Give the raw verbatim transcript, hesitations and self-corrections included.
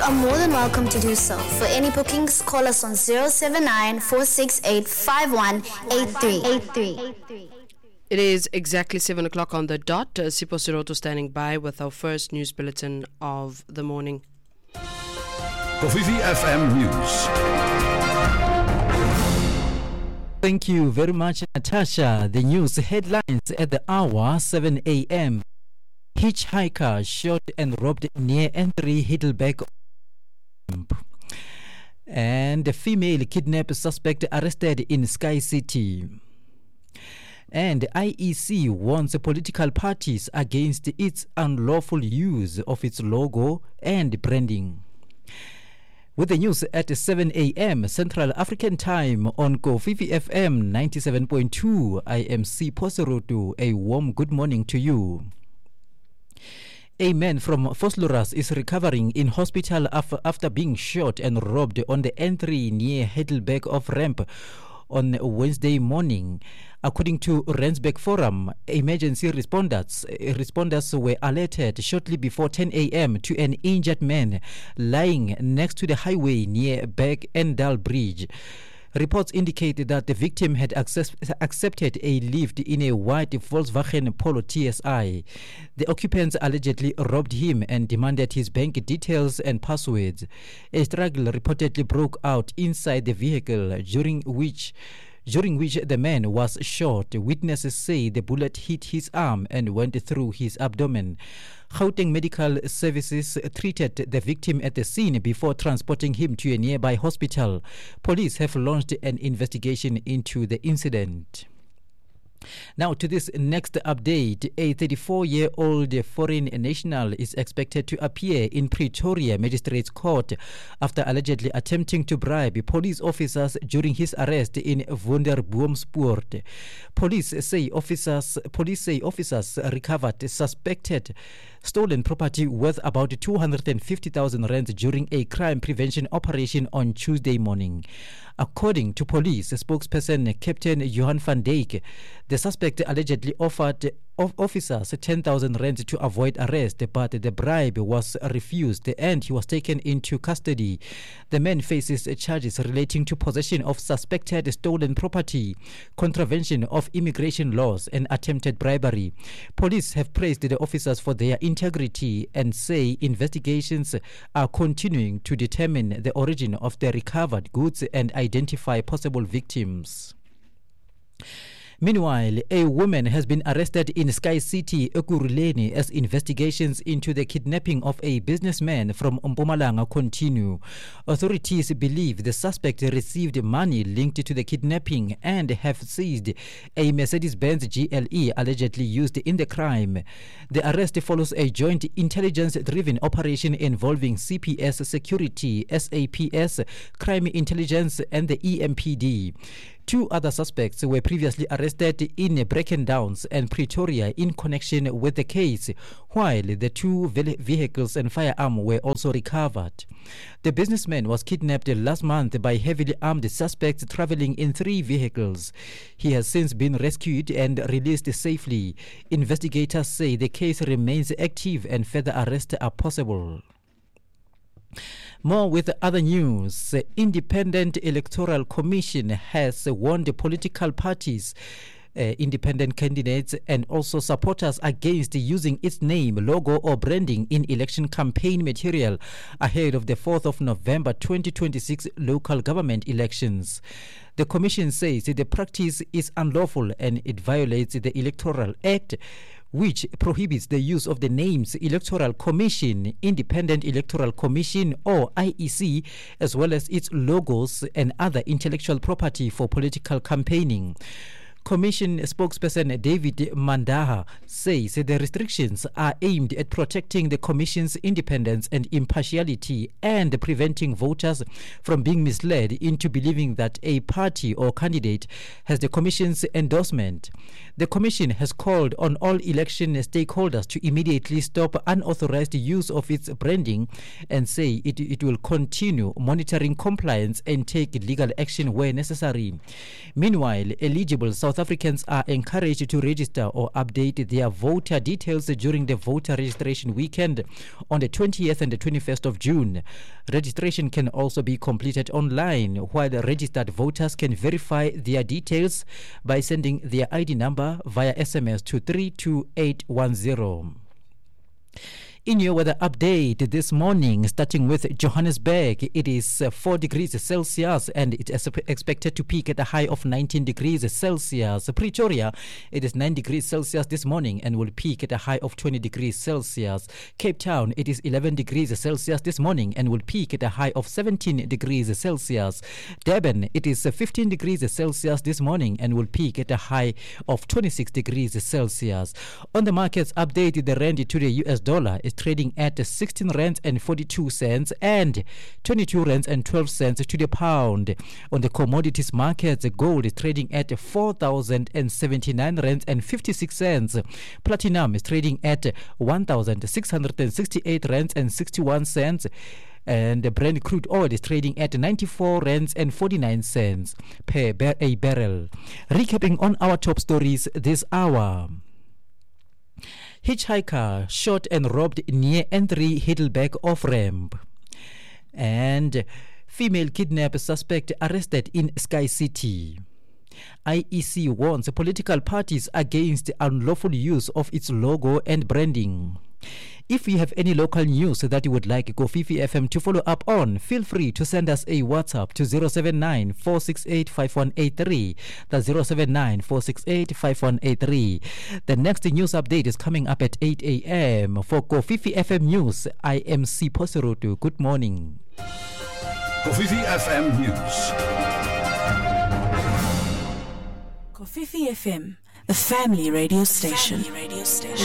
are more than welcome to do so. For any bookings, call us on zero seven nine, four six eight, five one eight three. It is exactly seven o'clock on the dot. Uh, Sipho Siroto standing by with our first news bulletin of the morning. Kofifi F M News. Thank you very much, Natasha. The news headlines at the hour, seven a.m. Hitchhiker shot and robbed near entry Heidelberg. And a female kidnapped suspect arrested in Sky City. And I E C warns political parties against its unlawful use of its logo and branding. With the news at seven a.m. Central African Time on Kofifi F M ninety-seven point two, I am Sipho Siroto. A warm good morning to you. A man from Vosloorus is recovering in hospital af- after being shot and robbed on the entry near Heidelberg of Ramp on Wednesday morning. According to Rensburg Forum, emergency responders responders were alerted shortly before ten a.m. to an injured man lying next to the highway near Berg Endal Bridge. Reports indicated that the victim had access, accepted a lift in a white Volkswagen Polo T S I. The occupants allegedly robbed him and demanded his bank details and passwords. A struggle reportedly broke out inside the vehicle, during which during which the man was shot. Witnesses say the bullet hit his arm and went through his abdomen. Gauteng Medical Services treated the victim at the scene before transporting him to a nearby hospital. Police have launched an investigation into the incident. Now to this next update. A thirty-four-year-old foreign national is expected to appear in Pretoria Magistrates Court after allegedly attempting to bribe police officers during his arrest in Wonderboomspoort. Police say officers police say officers recovered suspected stolen property worth about two hundred fifty thousand rand during a crime prevention operation on Tuesday morning. According to police spokesperson Captain Johan van Dijk, the suspect allegedly offered officers ten thousand rand to avoid arrest, but the bribe was refused and he was taken into custody. The man faces charges relating to possession of suspected stolen property, contravention of immigration laws, and attempted bribery. Police have praised the officers for their integrity and say investigations are continuing to determine the origin of the recovered goods and identify possible victims. Meanwhile, a woman has been arrested in Sky City, Ekurhuleni, as investigations into the kidnapping of a businessman from Mpumalanga continue. Authorities believe the suspect received money linked to the kidnapping and have seized a Mercedes-Benz G L E allegedly used in the crime. The arrest follows a joint intelligence-driven operation involving C P S Security, S A P S, Crime Intelligence, and the E M P D. Two other suspects were previously arrested in Bracken Downs and Pretoria in connection with the case, while the two vehicles and firearm were also recovered. The businessman was kidnapped last month by heavily armed suspects traveling in three vehicles. He has since been rescued and released safely. Investigators say the case remains active and further arrests are possible. More with other news. The Independent Electoral Commission has warned political parties, uh, independent candidates, and also supporters against using its name, logo, or branding in election campaign material ahead of the fourth of November twenty twenty-six local government elections. The Commission says the practice is unlawful and it violates the Electoral Act, which prohibits the use of the names Electoral Commission, Independent Electoral Commission, or I E C, as well as its logos and other intellectual property for political campaigning. Commission spokesperson David Mandaha says the restrictions are aimed at protecting the Commission's independence and impartiality and preventing voters from being misled into believing that a party or candidate has the Commission's endorsement. The Commission has called on all election stakeholders to immediately stop unauthorized use of its branding and say it, it will continue monitoring compliance and take legal action where necessary. Meanwhile, eligible South South Africans are encouraged to register or update their voter details during the voter registration weekend on the twentieth and the twenty-first of June. Registration can also be completed online, while registered voters can verify their details by sending their I D number via S M S to three two eight one zero. In your weather update this morning, starting with Johannesburg, it is uh, four degrees Celsius and it is expected to peak at a high of nineteen degrees Celsius. Pretoria, it is nine degrees Celsius this morning and will peak at a high of twenty degrees Celsius. Cape Town, it is eleven degrees Celsius this morning and will peak at a high of seventeen degrees Celsius. Durban, it is uh, fifteen degrees Celsius this morning and will peak at a high of twenty-six degrees Celsius. On the markets update, the rand to the U S dollar is trading at sixteen rands and forty-two cents and twenty-two rands and twelve cents to the pound. On the commodities markets, gold is trading at four thousand seventy-nine rands and fifty-six cents. Platinum is trading at one thousand six hundred sixty-eight rands and sixty-one cents. And the Brent crude oil is trading at ninety-four rands and forty-nine cents per bar- a barrel. Recapping on our top stories this hour. Hitchhiker shot and robbed near N three Heidelberg off-ramp. And female kidnap suspect arrested in Sky City. I E C warns political parties against unlawful use of its logo and branding. If you have any local news that you would like Kofifi F M to follow up on, feel free to send us a WhatsApp to zero seven nine four six eight five one eight three. That's zero seven nine four six eight five one eight three. The next news update is coming up at eight a.m. For Kofifi F M News, I am Sipho Serotu. Good morning. Kofifi F M News. Kofifi F M, the family radio station. Family radio station.